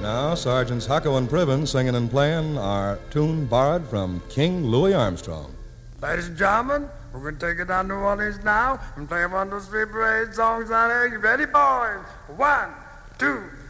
Now, Sergeants Hucko and Pribbin singing and playing our tune borrowed from King Louis Armstrong. Ladies and gentlemen, we're going to take it down to New Orleans now and play one of those three parade songs out there. You ready, boys? 1, 2,